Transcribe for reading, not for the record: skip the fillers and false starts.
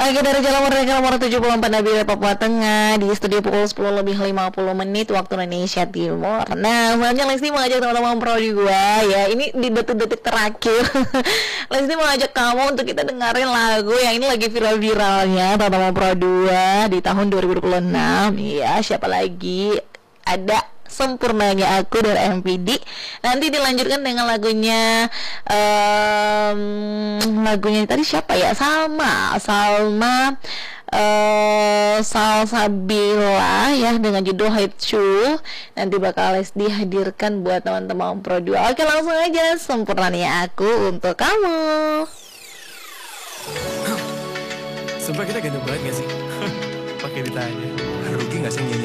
Oke, dari Jalan Merdeka nomor 74 Nabila, Papua Tengah. Di studio pukul 10 lebih 50 menit waktu Indonesia Timur. Nah, makanya Lesti mengajak teman-teman prodi gua ya. Ini di detik-detik terakhir. Lesti mengajak kamu untuk kita dengerin lagu yang ini lagi viral-viralnya teman-teman pro 2 di tahun 2026. Ya, siapa lagi? Ada Sempurnanya Aku dari MPD. Nanti dilanjutkan dengan lagunya tadi siapa ya? Salma Salsabila ya, dengan judul Haitsu. Nanti bakal dihadirkan buat teman-teman pro 2. Oke, langsung aja Sempurnanya Aku untuk kamu. Sumpah kita ganteng banget gak sih? Pakai ditanya rugi gak sih nyanyi